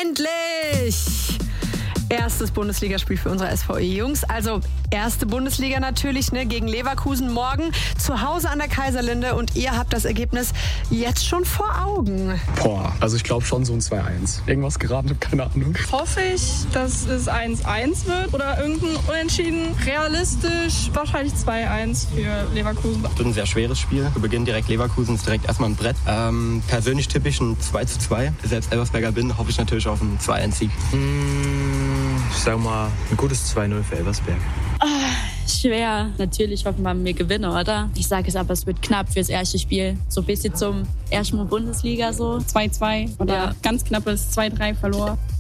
Endlich! Erstes Bundesligaspiel für unsere SVE-Jungs. Also erste Bundesliga natürlich, ne, gegen Leverkusen morgen zu Hause an der Kaiserlinde. Und ihr habt das Ergebnis jetzt schon vor Augen. Boah, also ich glaube schon so ein 2-1. Irgendwas geraten, keine Ahnung. Hoffe ich, dass es 1-1 wird oder irgendein Unentschieden. Realistisch wahrscheinlich 2-1 für Leverkusen. Das wird ein sehr schweres Spiel. Wir beginnen direkt Leverkusen, ist direkt erstmal ein Brett. Persönlich tippe ich ein 2-2. Selbst Elversberger bin, hoffe ich natürlich auf einen 2-1-Sieg. Ich sag mal, ein gutes 2-0 für Elversberg. Schwer. Natürlich hoffen wir, wir gewinnen, oder? Ich sage es aber, es wird knapp fürs erste Spiel. So ein bisschen zum ersten Mal Bundesliga so. 2-2 oder ganz knappes 2-3 verloren.